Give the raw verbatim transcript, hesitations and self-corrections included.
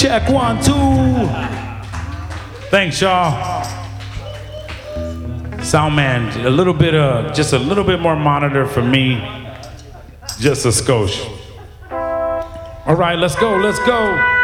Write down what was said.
Check one, two. Thanks, y'all. Sound man, a little bit of, just a little bit more monitor for me. Just a skosh. All right, let's go, let's go.